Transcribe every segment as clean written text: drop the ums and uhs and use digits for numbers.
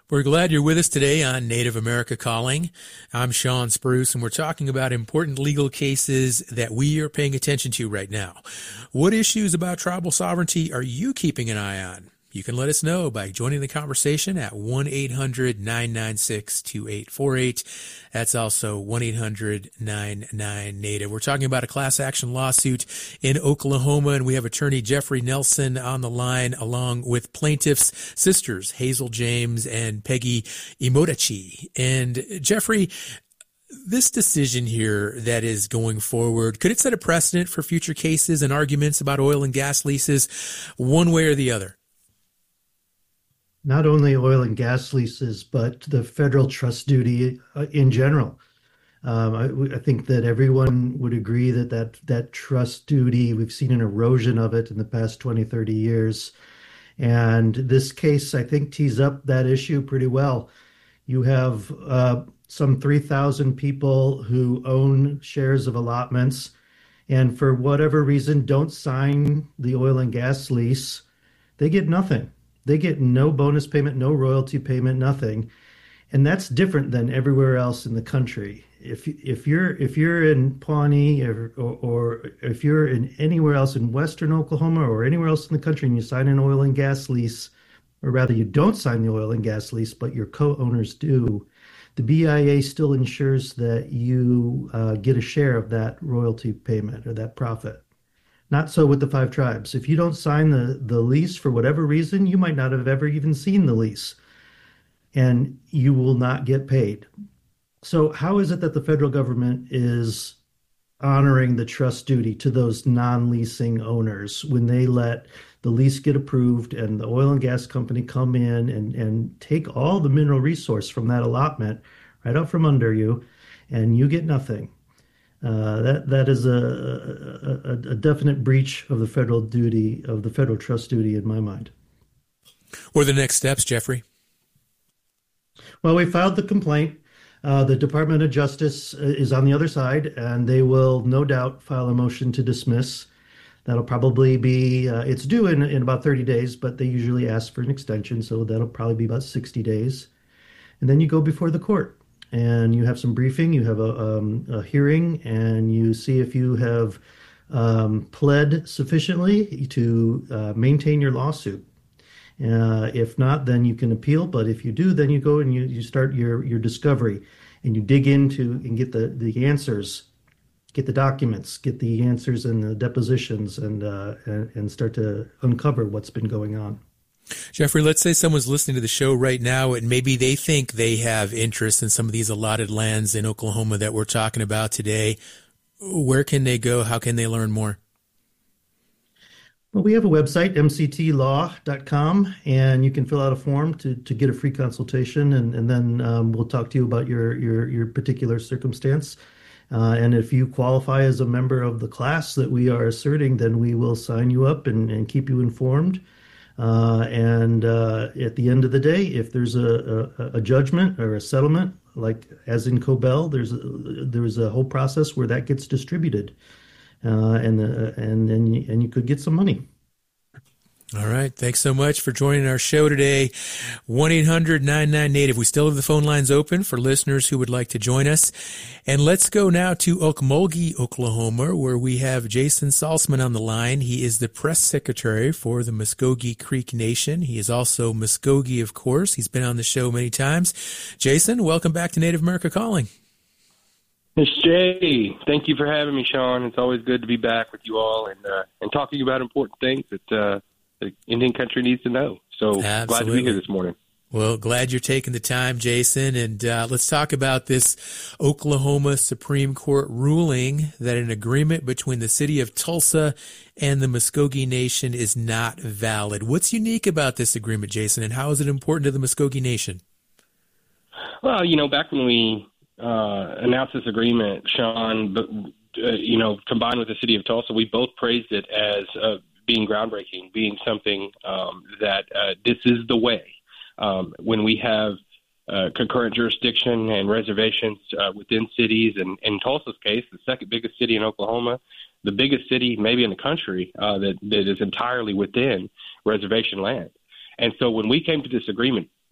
We're glad you're with us today on Native America Calling. I'm Sean Spruce, and we're talking about important legal cases that we are paying attention to right now. What issues about tribal sovereignty are you keeping an eye on? You can let us know by joining the conversation at 1-800-996-2848. That's also 1-800-99-NATIVE. We're talking about a class action lawsuit in Oklahoma, and we have attorney Jeffrey Nelson on the line along with plaintiffs' sisters, Hazel James and Peggy Imodachi. And Jeffrey, this decision here that is going forward, could it set a precedent for future cases and arguments about oil and gas leases one way or the other? Not only oil and gas leases, but the federal trust duty in general. I think that everyone would agree that trust duty, we've seen an erosion of it in the past 20, 30 years. And this case, I think, tees up that issue pretty well. You have some 3,000 people who own shares of allotments and for whatever reason don't sign the oil and gas lease. They get nothing. They get no bonus payment, no royalty payment, nothing. And that's different than everywhere else in the country. If you're in Pawnee or if you're in anywhere else in Western Oklahoma or anywhere else in the country and you sign an oil and gas lease, or rather you don't sign the oil and gas lease, but your co-owners do, the BIA still ensures that you get a share of that royalty payment or that profit. Not so with the 5 tribes. If you don't sign the lease for whatever reason, you might not have ever even seen the lease, and you will not get paid. So how is it that the federal government is honoring the trust duty to those non-leasing owners when they let the lease get approved and the oil and gas company come in and take all the mineral resource from that allotment right out from under you, and you get nothing? That is a definite breach of the federal duty, of the federal trust duty in my mind. What are the next steps, Jeffrey? Well, we filed the complaint. The Department of Justice is on the other side, and they will no doubt file a motion to dismiss. That'll probably be, it's due in about 30 days, but they usually ask for an extension, so that'll probably be about 60 days. And then you go before the court. And you have some briefing, you have a hearing, and you see if you have pled sufficiently to maintain your lawsuit. If not, then you can appeal. But if you do, then you go and you start your discovery, and you dig into and get the answers, get the documents, get the answers and the depositions, and start to uncover what's been going on. Jeffrey, let's say someone's listening to the show right now and maybe they think they have interest in some of these allotted lands in Oklahoma that we're talking about today. Where can they go? How can they learn more? Well, we have a website, mctlaw.com, and you can fill out a form to get a free consultation, and then we'll talk to you about your particular circumstance. And if you qualify as a member of the class that we are asserting, then we will sign you up and keep you informed. And at the end of the day, if there's a judgment or a settlement, like as in Cobell, there's a whole process where that gets distributed, and you could get some money. All right. Thanks so much for joining our show today. 1-800-99-NATIVE. We still have the phone lines open for listeners who would like to join us. And let's go now to Okmulgee, Oklahoma, where we have Jason Salzman on the line. He is the press secretary for the Muskogee Creek Nation. He is also Muskogee, of course. He's been on the show many times. Jason, welcome back to Native America Calling. It's Jay. Thank you for having me, Sean. It's always good to be back with you all and talking about important things that the Indian country needs to know. So Absolutely. Glad to be here this morning. Well, glad you're taking the time, Jason. And let's talk about this Oklahoma Supreme Court ruling that an agreement between the city of Tulsa and the Muskogee Nation is not valid. What's unique about this agreement, Jason, and how is it important to the Muskogee Nation? Well, back when we announced this agreement, Sean, combined with the city of Tulsa, we both praised it as being groundbreaking, being something that this is the way. When we have concurrent jurisdiction and reservations within cities, and in Tulsa's case, the second biggest city in Oklahoma, the biggest city maybe in the country that is entirely within reservation land. And so when we came to this agreement,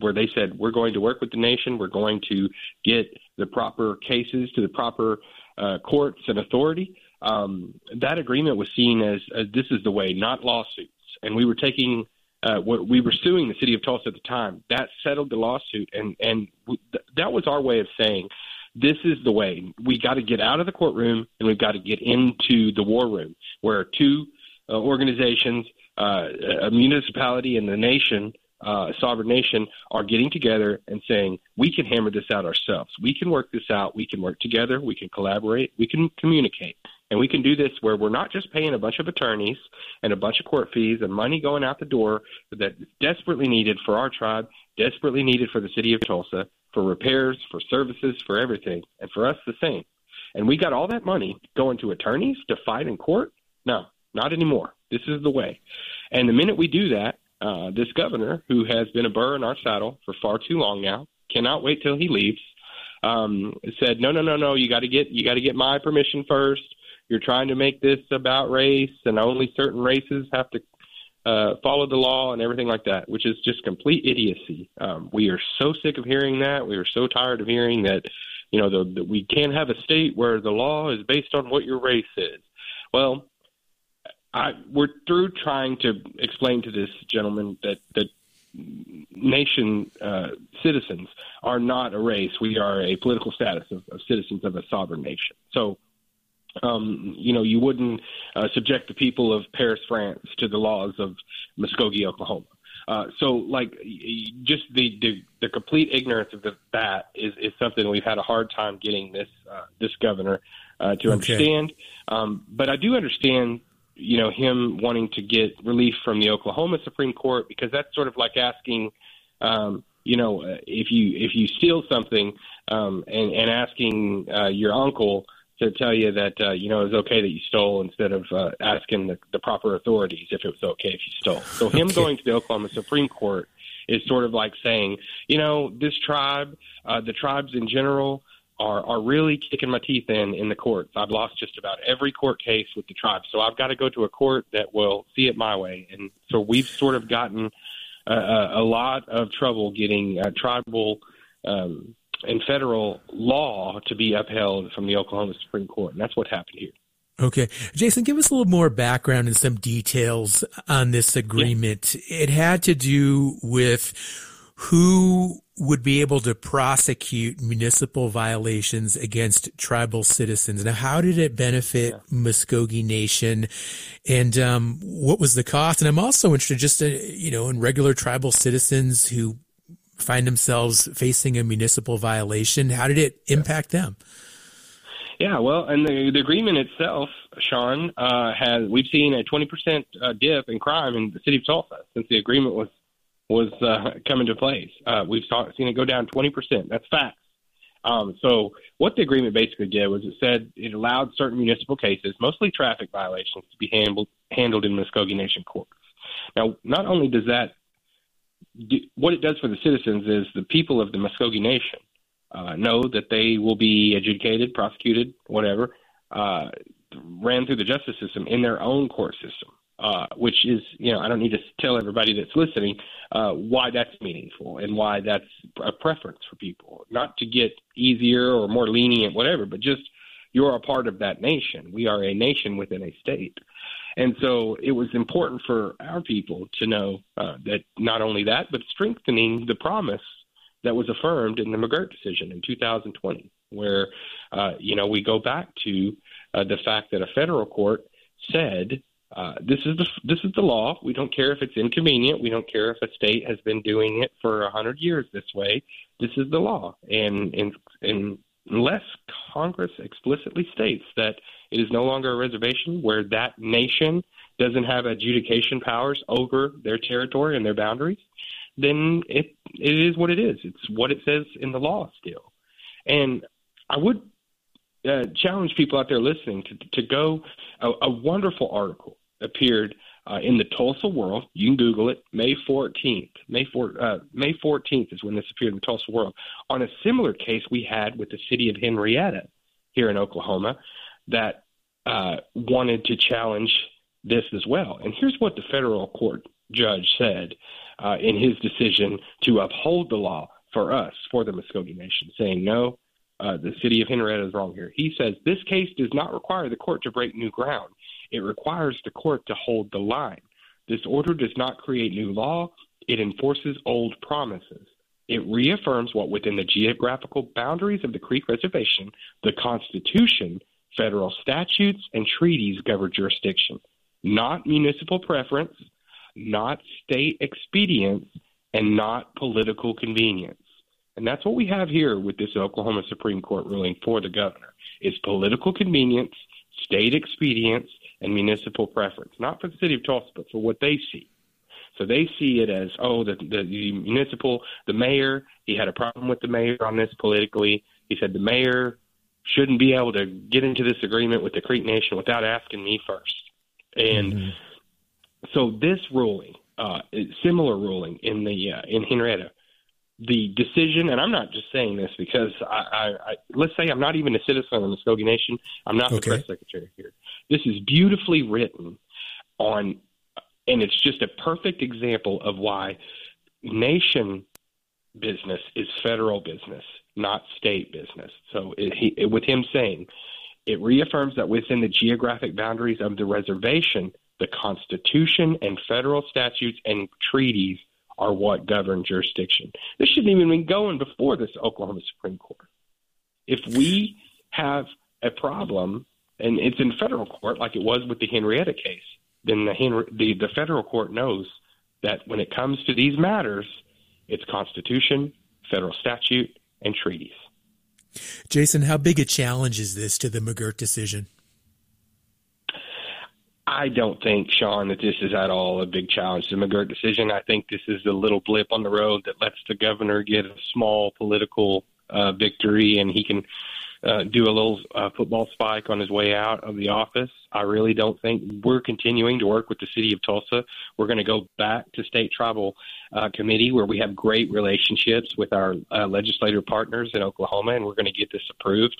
where they said, we're going to work with the nation. We're going to get the proper cases to the proper courts and authority. That agreement was seen as this is the way, not lawsuits. And we were taking we were suing the city of Tulsa at the time. That settled the lawsuit, and that was our way of saying, this is the way. We got to get out of the courtroom, and we've got to get into the war room, where two organizations, a municipality and the nation, a sovereign nation, are getting together and saying, we can hammer this out ourselves. We can work this out. We can work together. We can collaborate. We can communicate. And we can do this where we're not just paying a bunch of attorneys and a bunch of court fees and money going out the door that's desperately needed for our tribe, desperately needed for the city of Tulsa, for repairs, for services, for everything. And for us, the same. And we got all that money going to attorneys to fight in court? No, not anymore. This is the way. And the minute we do that, this governor, who has been a burr in our saddle for far too long now, cannot wait till he leaves, said, no, you got to get my permission first. You're trying to make this about race, and only certain races have to follow the law and everything like that, which is just complete idiocy. We are so sick of hearing that. We are so tired of hearing that, that we can't have a state where the law is based on what your race is. Well, we're through trying to explain to this gentleman that nation citizens are not a race. We are a political status of citizens of a sovereign nation. So, you wouldn't subject the people of Paris, France to the laws of Muskogee, Oklahoma. Just the complete ignorance of that is something we've had a hard time getting this governor to understand. But I do understand, him wanting to get relief from the Oklahoma Supreme Court, because that's sort of like asking, if you steal something and asking your uncle to tell you that, it was okay that you stole, instead of asking the proper authorities if it was okay if you stole. So him going to the Oklahoma Supreme Court is sort of like saying, this tribe, the tribes in general, are really kicking my teeth in the courts. I've lost just about every court case with the tribe, so I've got to go to a court that will see it my way. And so we've sort of gotten a lot of trouble getting tribal and federal law to be upheld from the Oklahoma Supreme Court. And that's what happened here. Okay. Jason, give us a little more background and some details on this agreement. Yeah. It had to do with who would be able to prosecute municipal violations against tribal citizens. Now, how did it benefit Muskogee Nation, and what was the cost? And I'm also interested just, in regular tribal citizens who find themselves facing a municipal violation. How did it impact them? Yeah, well, and the agreement itself, Sean, we've seen a 20% dip in crime in the city of Tulsa since the agreement was come into place. We've seen it go down 20%. That's facts. So what the agreement basically did was it said it allowed certain municipal cases, mostly traffic violations, to be handled in Muskogee Nation courts. Now, not only does that, what it does for the citizens is the people of the Muskogee Nation know that they will be adjudicated, prosecuted, whatever, ran through the justice system in their own court system, which is, I don't need to tell everybody that's listening why that's meaningful and why that's a preference for people, not to get easier or more lenient, whatever, but just you're a part of that nation. We are a nation within a state. And so it was important for our people to know that not only that, but strengthening the promise that was affirmed in the McGirt decision in 2020, where, we go back to the fact that a federal court said, this is the law. We don't care if it's inconvenient. We don't care if a state has been doing it for 100 years this way. This is the law. And unless Congress explicitly states that it is no longer a reservation where that nation doesn't have adjudication powers over their territory and their boundaries, then it is what it is. It's what it says in the law still. And I would challenge people out there listening to go. A wonderful article appeared in the Tulsa World. You can Google it. May 14th. May 14th is when this appeared in the Tulsa World, on a similar case we had with the city of Henrietta here in Oklahoma that wanted to challenge this as well. And here's what the federal court judge said in his decision to uphold the law for us, for the Muskogee Nation, saying, no, the city of Henrietta is wrong here. He says this case does not require the court to break new ground. It requires the court to hold the line. This order does not create new law. It enforces old promises. It reaffirms what within the geographical boundaries of the Creek Reservation, the Constitution, federal statutes, and treaties govern jurisdiction, not municipal preference, not state expedience, and not political convenience. And that's what we have here with this Oklahoma Supreme Court ruling for the governor. It's political convenience, state expedience, and municipal preference, not for the city of Tulsa, but for what they see. So they see it as, the mayor, he had a problem with the mayor on this politically. He said the mayor shouldn't be able to get into this agreement with the Creek Nation without asking me first. And so this ruling, similar ruling in Henrietta, the decision, and I'm not just saying this because I let's say I'm not even a citizen of the Muskogee Nation. I'm not the press secretary here. This is beautifully written on, and it's just a perfect example of why nation business is federal business, not state business. So with him saying, it reaffirms that within the geographic boundaries of the reservation, the Constitution and federal statutes and treaties are what govern jurisdiction. This shouldn't even been going before this Oklahoma Supreme Court. If we have a problem, and it's in federal court like it was with the Henrietta case, then the federal court knows that when it comes to these matters, it's Constitution, federal statute, and treaties. Jason, how big a challenge is this to the McGirt decision? I don't think, Sean, that this is at all a big challenge to the McGirt decision. I think this is a little blip on the road that lets the governor get a small political victory, and he can do a little football spike on his way out of the office. I really don't think we're continuing to work with the city of Tulsa. We're going to go back to state tribal committee where we have great relationships with our legislative partners in Oklahoma, and we're going to get this approved.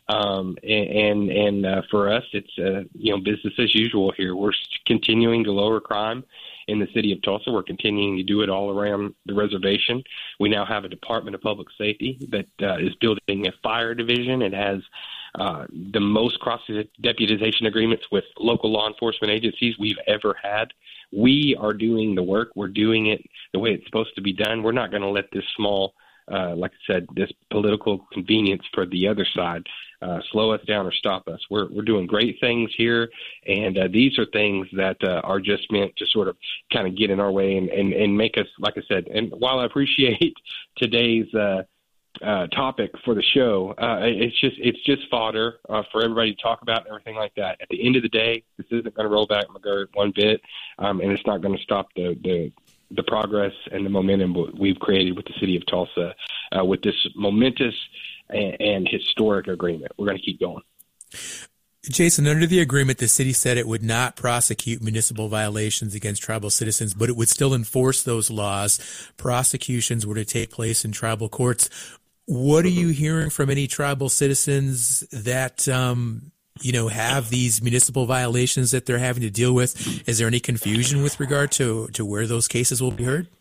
And for us, it's business as usual here. We're continuing to lower crime in the city of Tulsa. We're continuing to do it all around the reservation. We now have a Department of Public Safety that is building a fire division. It has the most cross-deputization agreements with local law enforcement agencies we've ever had. We are doing the work. We're doing it the way it's supposed to be done. We're not going to let this small, like I said, this political convenience for the other side slow us down or stop us. We're doing great things here, and these are things that are just meant to sort of kind of get in our way and make us, like I said, and while I appreciate today's topic for the show, it's just fodder for everybody to talk about and everything like that. At the end of the day, this isn't going to roll back McGirt one bit, and it's not going to stop the progress and the momentum we've created with the city of Tulsa with this momentous and historic agreement. We're going to keep going. Jason, under the agreement, the city said it would not prosecute municipal violations against tribal citizens, but it would still enforce those laws. Prosecutions were to take place in tribal courts. What are you hearing from any tribal citizens that have these municipal violations that they're having to deal with? Is there any confusion with regard to where those cases will be heard?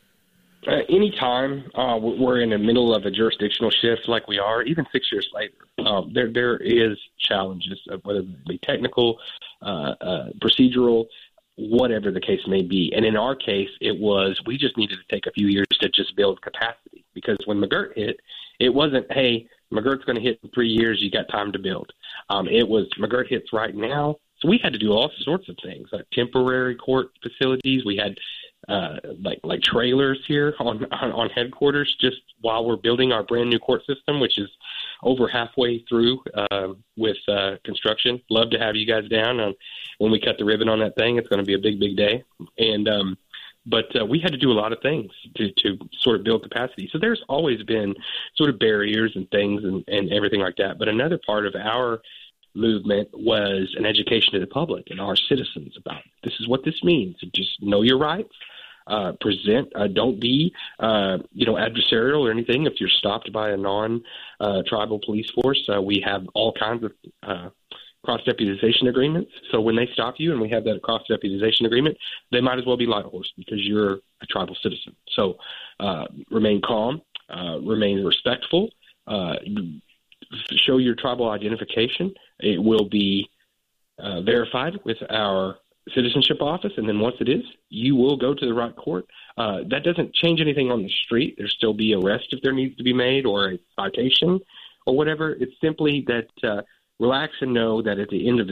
Anytime we're in the middle of a jurisdictional shift like we are, even 6 years later, there is challenges, whether it be technical, procedural, whatever the case may be. And in our case, we just needed to take a few years to just build capacity. Because when McGirt hit, it wasn't, hey, McGirt's going to hit in 3 years, you got time to build. It was McGirt hits right now. So we had to do all sorts of things, like temporary court facilities. We had like trailers here on headquarters just while we're building our brand new court system, which is over halfway through with construction. Love to have you guys down when we cut the ribbon on that thing. It's going to be a big, big day. And but we had to do a lot of things to sort of build capacity. So there's always been sort of barriers and things and everything like that. But another part of our movement was an education to the public and our citizens about this is what this means. Just know your rights. Present. Don't be, adversarial or anything. If you're stopped by a non-tribal police force, we have all kinds of cross-deputization agreements. So when they stop you and we have that cross-deputization agreement, they might as well be light horse because you're a tribal citizen. So remain calm, remain respectful, show your tribal identification. It will be verified with our citizenship office, and then once it is, you will go to the right court. That doesn't change anything on the street. There'll still be arrest if there needs to be made or a citation or whatever. It's simply that relax and know that at the end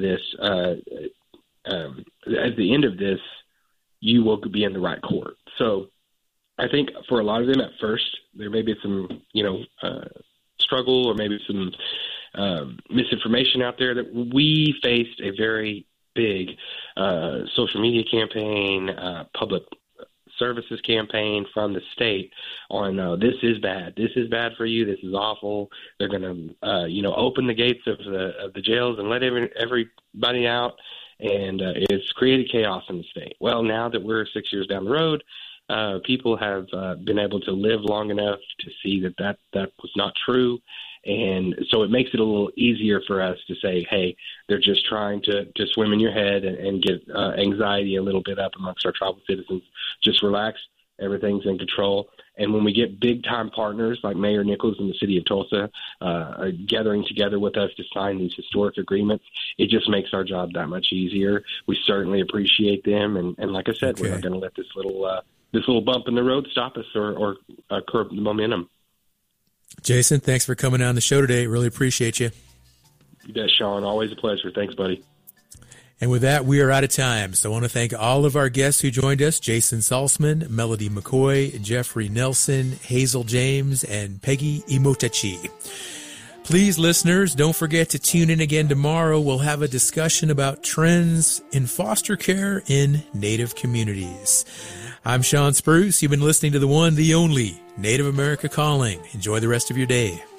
of this, you will be in the right court. So I think for a lot of them at first, there may be some, struggle or maybe some misinformation out there. That we faced a very big social media campaign, public services campaign from the state on this is bad for you, this is awful, they're going to open the gates of the jails and let everybody out, and it's created chaos in the state. Well, now that we're 6 years down the road, people have been able to live long enough to see that was not true. And so it makes it a little easier for us to say, hey, they're just trying to swim in your head and get anxiety a little bit up amongst our tribal citizens. Just relax. Everything's in control. And when we get big-time partners like Mayor Nichols and the city of Tulsa gathering together with us to sign these historic agreements, it just makes our job that much easier. We certainly appreciate them. And like I said, We're not going to let this little bump in the road stop us or curb the momentum. Jason, thanks for coming on the show today. Really appreciate you. You bet, Sean. Always a pleasure. Thanks, buddy. And with that, we are out of time. So I want to thank all of our guests who joined us: Jason Salzman, Melody McCoy, Jeffrey Nelson, Hazel James, and Peggy Imotachi. Please, listeners, don't forget to tune in again tomorrow. We'll have a discussion about trends in foster care in Native communities. I'm Sean Spruce. You've been listening to the one, the only Native America Calling. Enjoy the rest of your day.